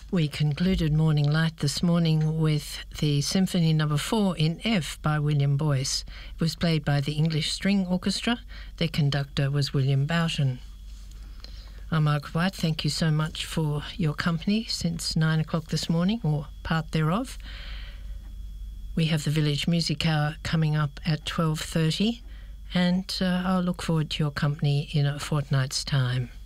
We concluded Morning Light this morning with the Symphony No. 4 in F by William Boyce. It was played by the English String Orchestra. Their conductor was William Boughton. I'm Margaret White. Thank you so much for your company since 9 o'clock this morning, or part thereof. We have the Village Music Hour coming up at 12:30, and I'll look forward to your company in a fortnight's time.